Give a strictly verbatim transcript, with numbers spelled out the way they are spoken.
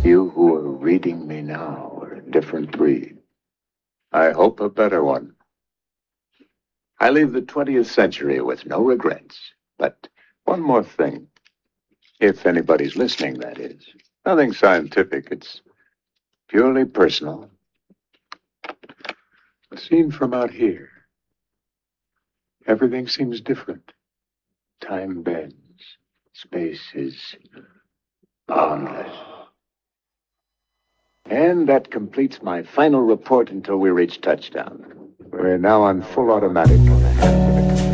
You who are reading me now are a different breed. I hope a better one. I leave the twentieth century with no regrets. But one more thing. If anybody's listening, that is. Nothing scientific. It's purely personal. A scene from out here. Everything seems different. Time bends. Space is boundless. And that completes my final report until we reach touchdown. We're now on full automatic.